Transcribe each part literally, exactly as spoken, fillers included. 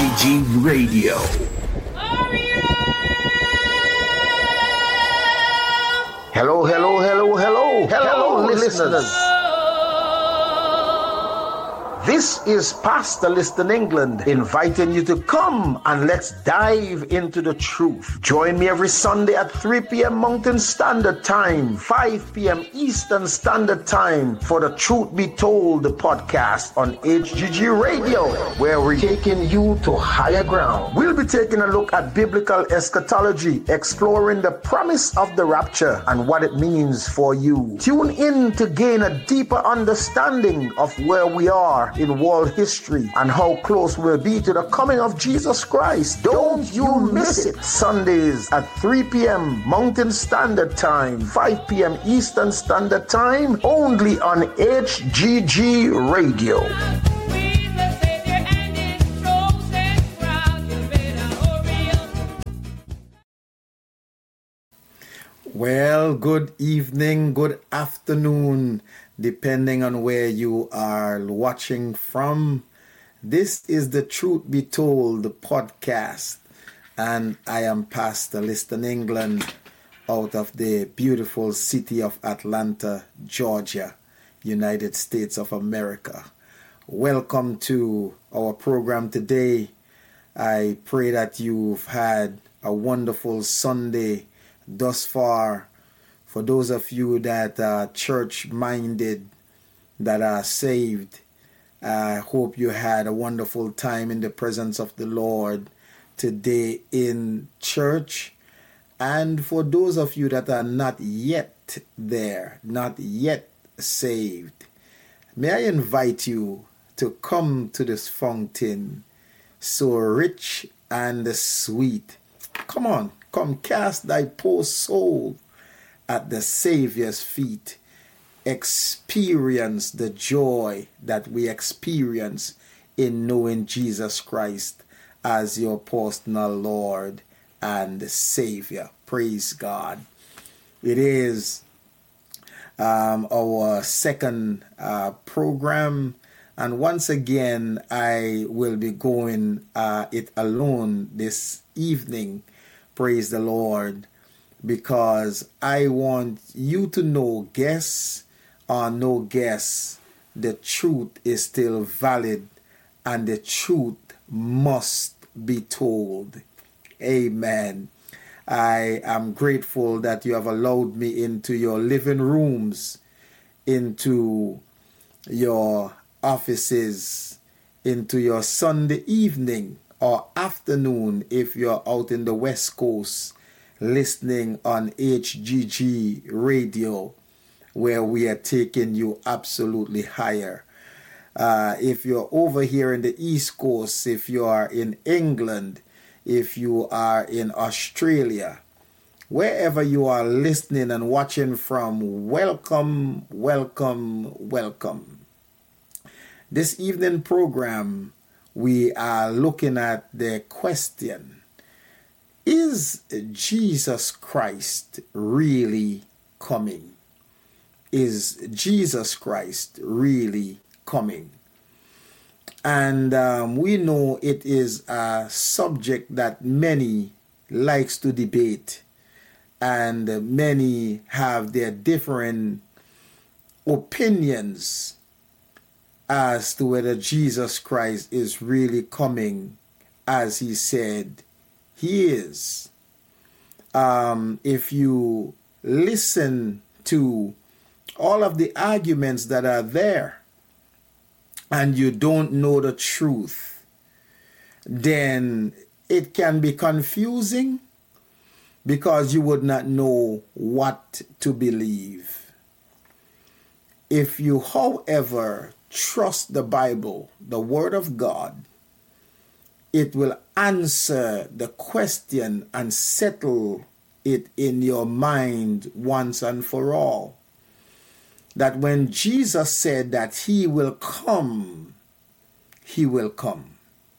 G G Radio. Hello, hello, hello, hello, hello, listeners. This is Pastor Liston England inviting you to come and let's dive into the truth. Join me every Sunday at three p.m. Mountain Standard Time, five p.m. Eastern Standard Time for the Truth Be Told, the podcast on H G G Radio, where we're taking you to higher ground. We'll be taking a look at biblical eschatology, exploring the promise of the rapture and what it means for you. Tune in to gain a deeper understanding of where we are in world history and how close we'll be to the coming of Jesus Christ. Don't you miss it. Sundays at three p.m. Mountain Standard Time, five p.m. Eastern Standard Time, only on H G G Radio. Well, good evening, good afternoon, depending on where you are watching from. This is the Truth Be Told, the podcast, and I am Pastor Liston England out of the beautiful city of Atlanta, Georgia, United States of America. Welcome to our program today. I pray that you've had a wonderful Sunday thus far. For those of you that are church-minded, that are saved, I hope you had a wonderful time in the presence of the Lord today in church. And for those of you that are not yet there, not yet saved, may I invite you to come to this fountain so rich and sweet. Come on, come cast thy poor soul at the Savior's feet. Experience the joy that we experience in knowing Jesus Christ as your personal Lord and Savior. Praise God. It is um, our second uh, program, and once again I will be going uh, it alone this evening. Praise the Lord. Because I want you to know, guess or no guess, the truth is still valid and the truth must be told. Amen. I am grateful that you have allowed me into your living rooms, into your offices, into your Sunday evening or afternoon if you're out in the West Coast, listening on H G G Radio, where we are taking you absolutely higher. Uh, if you're over here in the East Coast, if you are in England, if you are in Australia, wherever you are listening and watching from, welcome, welcome, welcome. This evening program, we are looking at the question, is Jesus Christ really coming? Is Jesus Christ really coming? And um, we know it is a subject that many likes to debate, and many have their different opinions as to whether Jesus Christ is really coming as he said he is. Um, if you listen to all of the arguments that are there and you don't know the truth, then it can be confusing because you would not know what to believe. If you, however, trust the Bible, the Word of God, it will answer the question and settle it in your mind once and for all. That when Jesus said that he will come, he will come.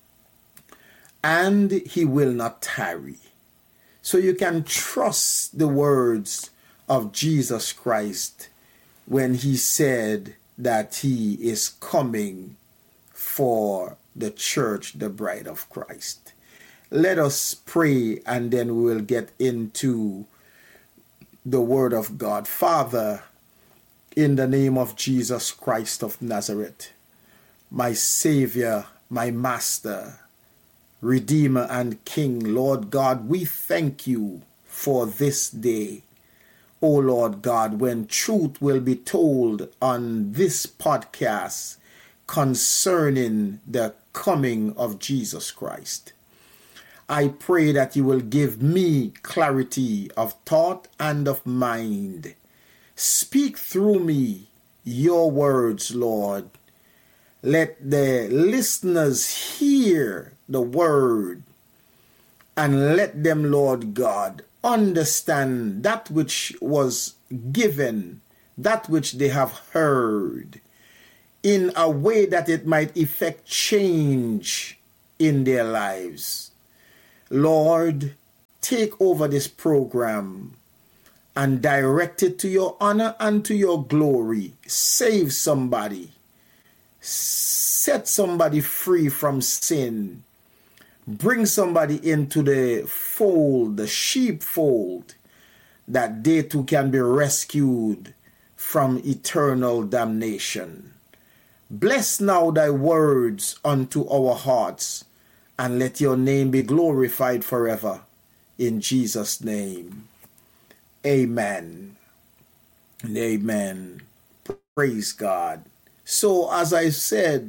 And he will not tarry. So you can trust the words of Jesus Christ when he said that he is coming for the church, the bride of Christ. Let us pray, and then we will get into the word of God. Father, in the name of Jesus Christ of Nazareth, my Savior, my Master, Redeemer and King, Lord God, we thank you for this day. O Lord God, when truth will be told on this podcast concerning the coming of Jesus Christ. I pray that you will give me clarity of thought and of mind. Speak through me your words, Lord. Let the listeners hear the word, and let them, Lord God, understand that which was given, that which they have heard, in a way that it might effect change in their lives. Lord, take over this program and direct it to your honor and to your glory. Save somebody. Set somebody free from sin. Bring somebody into the fold, the sheepfold, that they too can be rescued from eternal damnation. Bless now thy words unto our hearts, and let your name be glorified forever. In Jesus' name, amen and amen. Praise God. So, as I said,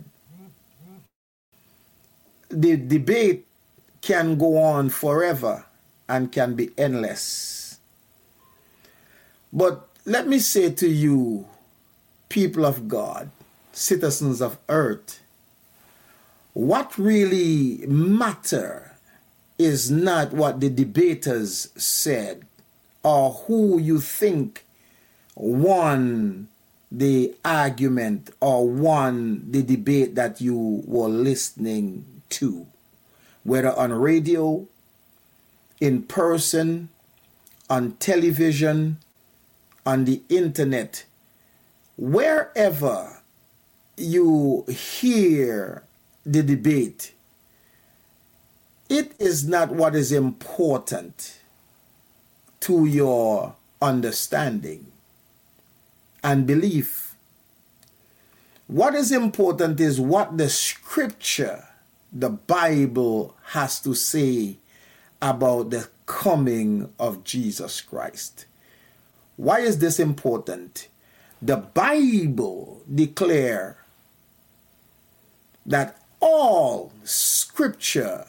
the debate can go on forever and can be endless. But let me say to you, people of God, citizens of earth, what really matter is not what the debaters said or who you think won the argument or won the debate that you were listening to, whether on radio, in person, on television, on the internet, wherever you hear the debate, it is not what is important to your understanding and belief. What is important is what the scripture, the Bible, has to say about the coming of Jesus Christ. Why is this important? The Bible declares that all scripture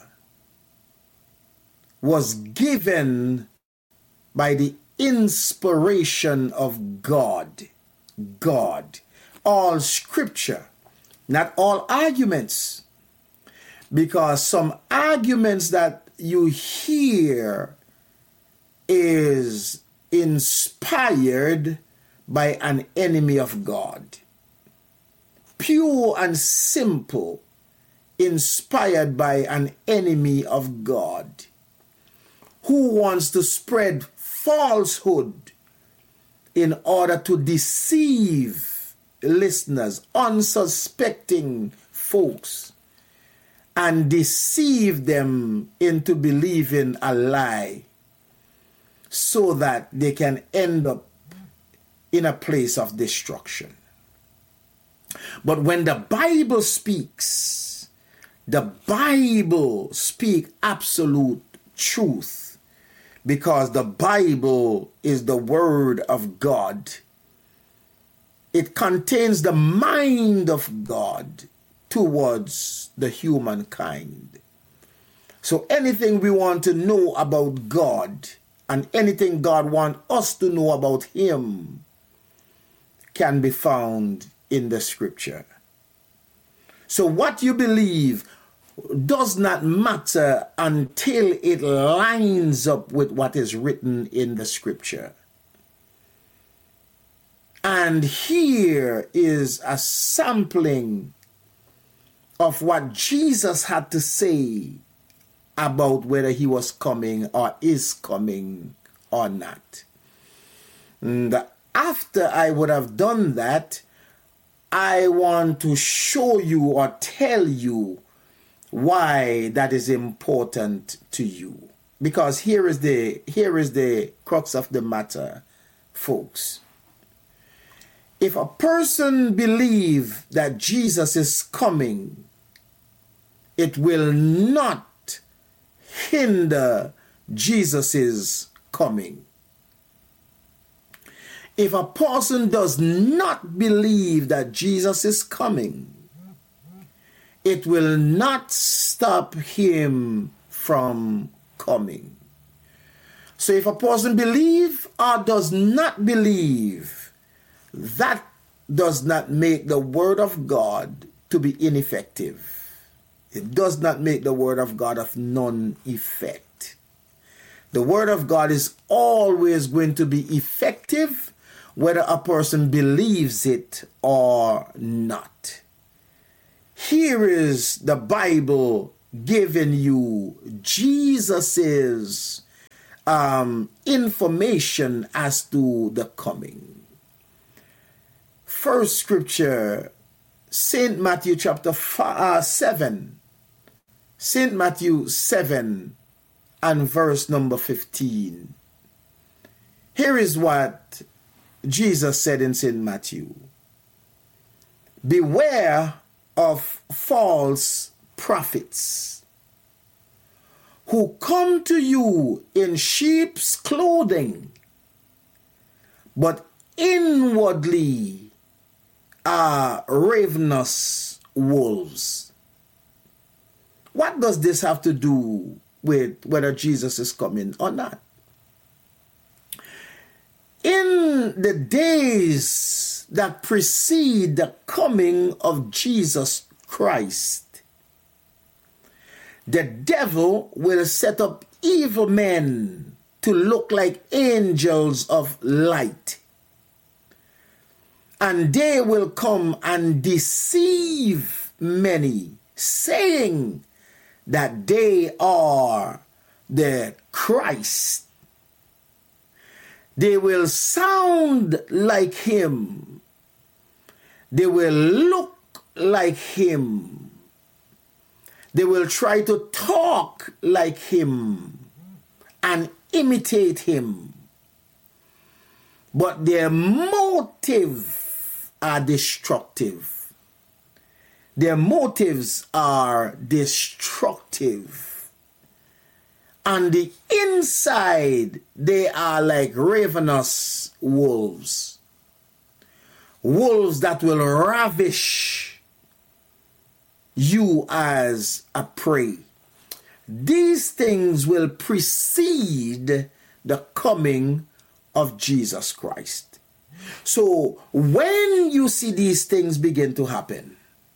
was given by the inspiration of God. God. All scripture, not all arguments. Because some arguments that you hear is inspired by an enemy of God. Pure and simple, inspired by an enemy of God, who wants to spread falsehood in order to deceive listeners, unsuspecting folks, and deceive them into believing a lie so that they can end up in a place of destruction. But when the Bible speaks, the Bible speaks absolute truth, because the Bible is the word of God. It contains the mind of God towards the humankind. So anything we want to know about God and anything God wants us to know about him can be found in the scripture. So what you believe does not matter until it lines up with what is written in the scripture. And here is a sampling of what Jesus had to say about whether he was coming or is coming or not. And after I would have done that, I want to show you or tell you why that is important to you. Because here is the here is the crux of the matter, folks. If a person believes that Jesus is coming, it will not hinder Jesus' coming. If a person does not believe that Jesus is coming, it will not stop him from coming. So if a person believes or does not believe, that does not make the word of God to be ineffective. It does not make the word of God of none effect. The word of God is always going to be effective whether a person believes it or not. Here is the Bible giving you Jesus's um, information as to the coming. First scripture, Saint Matthew chapter five, uh, seven. Saint Matthew seven and verse number fifteen. Here is what Jesus said in Saint Matthew. Beware of false prophets who come to you in sheep's clothing, but inwardly are ravenous wolves. What does this have to do with whether Jesus is coming or not? In the days that precede the coming of Jesus Christ, the devil will set up evil men to look like angels of light. And they will come and deceive many, saying that they are the Christ. They will sound like him. They will look like him. They will try to talk like him and imitate him. But their motives are destructive. Their motives are destructive. On the inside, they are like ravenous wolves. Wolves that will ravish you as a prey. These things will precede the coming of Jesus Christ. So when you see these things begin to happen,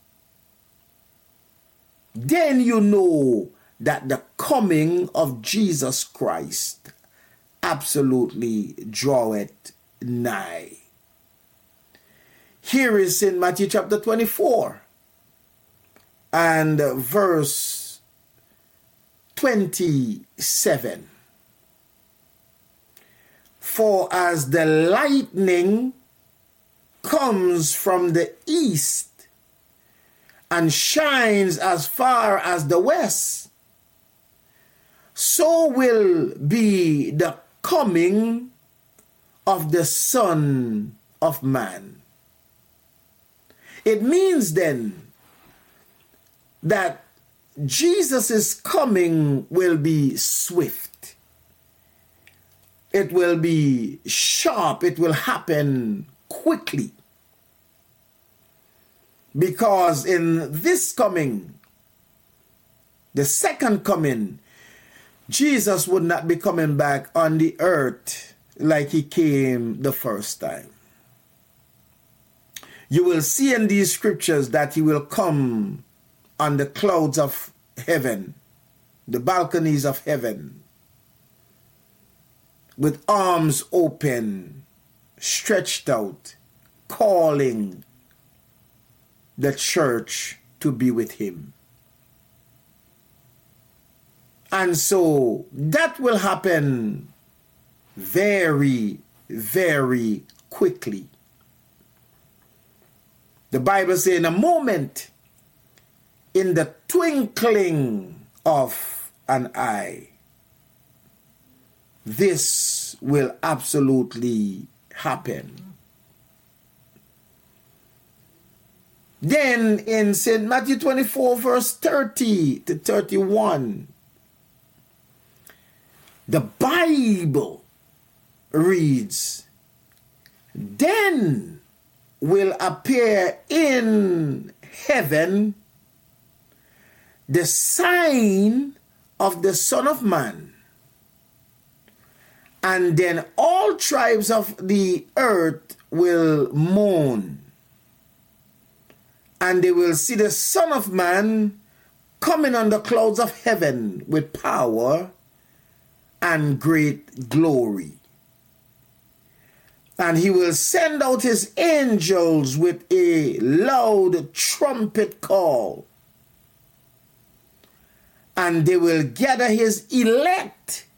then you know that the coming of Jesus Christ absolutely draweth nigh. Here is in Matthew chapter twenty-four and verse twenty-seven. For as the lightning comes from the east and shines as far as the west, so will be the coming of the Son of Man. It means then that Jesus' coming will be swift. It will be sharp. It will happen quickly. Because in this coming, the second coming, Jesus would not be coming back on the earth like he came the first time. You will see in these scriptures that he will come on the clouds of heaven, the balconies of heaven, with arms open, stretched out, calling the church to be with him. And so that will happen very, very quickly. The Bible says in a moment in the twinkling of an eye. This will absolutely happen. Then in Saint Matthew twenty-four, verse thirty to thirty-one, the Bible reads, "Then will appear in heaven the sign of the Son of Man, and then all tribes of the earth will mourn, and they will see the Son of Man coming on the clouds of heaven with power and great glory. And he will send out his angels with a loud trumpet call, and they will gather his elect